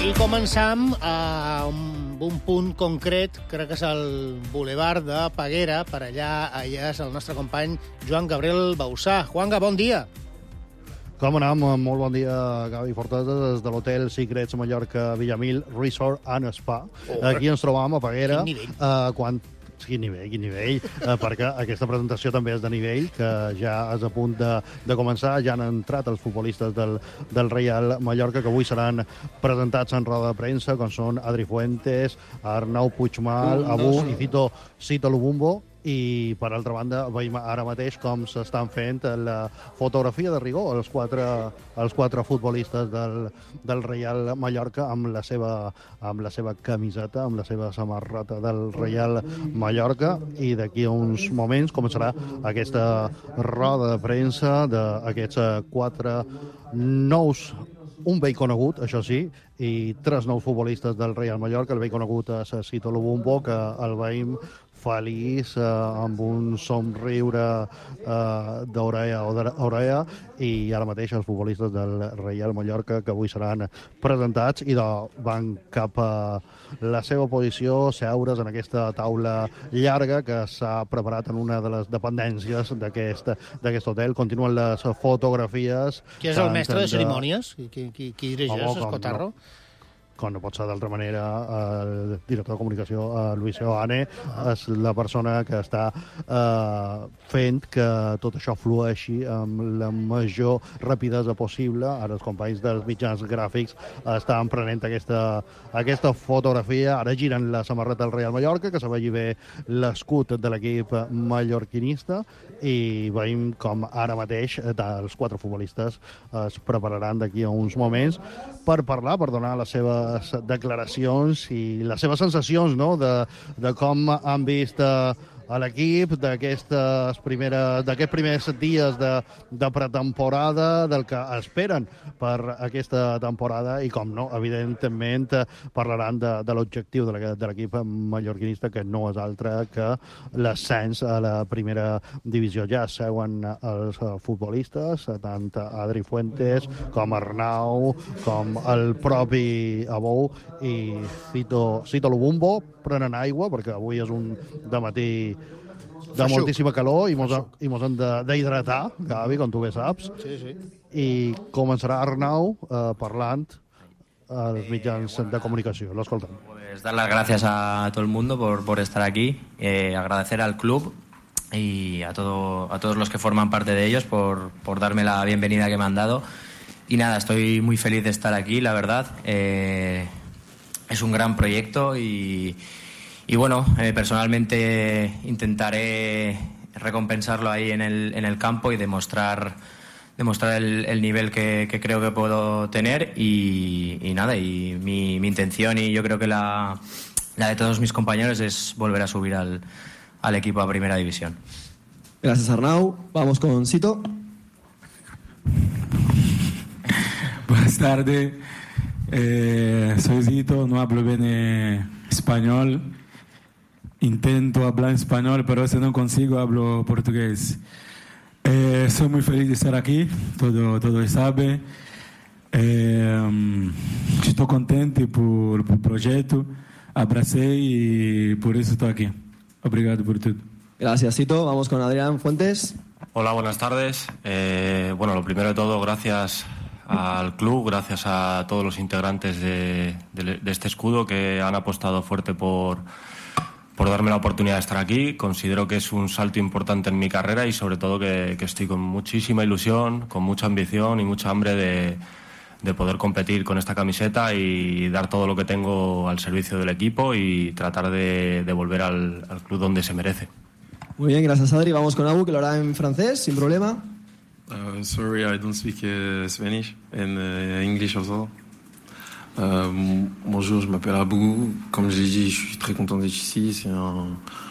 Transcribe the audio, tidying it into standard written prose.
I començam amb un punt concret, crec que és el Boulevard de Peguera, per allà és el nostre company Joan Gabriel Bausà. Juanga, bon dia. Com anem? Molt bon dia, Gavi Fortesa, des de l'hotel Secrets Mallorca Villamil Resort and Spa. Aquí ens trobam a Peguera. Quin nivell. Quin nivell, perquè aquesta presentació també és de nivell, que ja és a punt de començar. Ja han entrat els futbolistes del Reial Mallorca, que avui seran presentats en roda de premsa, com són Adri Fuentes, Arnau Puigmal, Abu i Cito Lubumbo. I, per altra banda, veiem ara mateix com s'estan fent la fotografia de rigor els quatre futbolistes del Reial Mallorca amb la seva camiseta, amb la seva samarreta del Reial Mallorca, i d'aquí a uns moments començarà aquesta roda de premsa d'aquests quatre nous, un vell conegut, això sí, i tres nous futbolistes del Reial Mallorca. El vell conegut és Cito Lubumbo, que el veiem feliç, amb un somriure d'orella a orella, i ara mateix els futbolistes del Reial Mallorca, que avui seran presentats i van cap a la seva posició, seure's en aquesta taula llarga que s'ha preparat en una de les dependències d'aquest hotel. Continuen les fotografies. Qui és el mestre de cerimònies? Qui dirigeix, Escotarro? Com no pot ser d'altra manera, el director de comunicació, Luis Seoane, és la persona que està fent que tot això flueixi amb la major rapidesa possible. Ara els companys dels mitjans gràfics estan prenent aquesta fotografia. Ara giren la samarreta del Real Mallorca, que se vegi bé l'escut de l'equip mallorquinista, i veiem com ara mateix els quatre futbolistes es prepararan d'aquí a uns moments per parlar, per donar les seves declaracions i les seves sensacions, no?, de com han vist a l'equip d'aquests primers dies de pretemporada, del que esperen per aquesta temporada, i com no, evidentment parlaran de l'objectiu de l'equip mallorquinista, que no és altre que l'ascens a la primera divisió. Ja seuen els futbolistes, tant Adri Fuentes com Arnau, com el propi Abou i Cito Lubumbo. Prenen aigua, perquè avui és un dematí de moltíssima calor i mos hem d'hidratar, Gavi, com tu bé saps. Sí. I començarà Arnau parlant als mitjans de comunicació. Lo escoltem. Pues dar las gracias a todo el mundo por estar aquí, agradecer al club y a todos los que forman parte de ellos por darme la bienvenida que me han dado. Y nada, estoy muy feliz de estar aquí, la verdad. Es un gran proyecto y bueno, personalmente intentaré recompensarlo ahí en el campo y demostrar el nivel que creo que puedo tener, y nada, y mi intención, y yo creo que la de todos mis compañeros, es volver a subir al equipo a Primera División. Gracias, Arnau. Vamos con Cito. Buenas tardes. Soy Cito, no hablo bien español. Intento hablar español, pero si no consigo, hablo portugués. Soy muy feliz de estar aquí, todo sabe. Estoy contento por el proyecto, abracé y por eso estoy aquí. Obrigado por todo. Gracias, Cito. Vamos con Adrián Fuentes. Hola, buenas tardes. Bueno, lo primero de todo, gracias al club, gracias a todos los integrantes de este escudo, que han apostado fuerte por darme la oportunidad de estar aquí. Considero que es un salto importante en mi carrera, y sobre todo que estoy con muchísima ilusión, con mucha ambición y mucha hambre de poder competir con esta camiseta y dar todo lo que tengo al servicio del equipo y tratar de volver al club donde se merece. Muy bien, gracias, Adri. Vamos con Abu, que lo hará en francés, sin problema. Sorry, I don't speak Spanish and English also. Bonjour, je m'appelle Abou. Comme je l'ai dit, je suis très content d'être ici. C'est un